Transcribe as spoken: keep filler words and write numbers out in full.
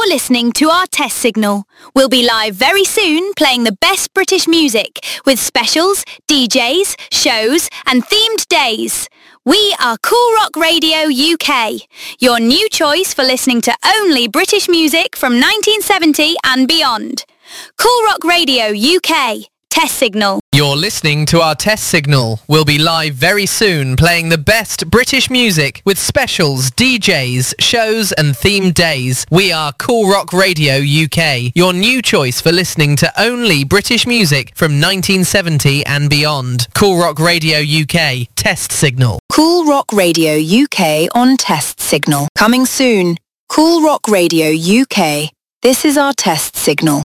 You're listening to our test signal. We'll be live very soon playing the best British music with specials, D Js, shows and themed days. We are Cool Rock Radio U K, your new choice for listening to only British music from nineteen seventy and beyond. Cool Rock Radio U K. Test signal. You're listening to our test signal. We'll be live very soon playing the best British music with specials, D Js, shows and themed days. We are Cool Rock Radio U K, your new choice for listening to only British music from nineteen seventy and beyond. Cool Rock Radio U K, test signal. Cool Rock Radio U K on test signal. Coming soon. Cool Rock Radio U K. This is our test signal.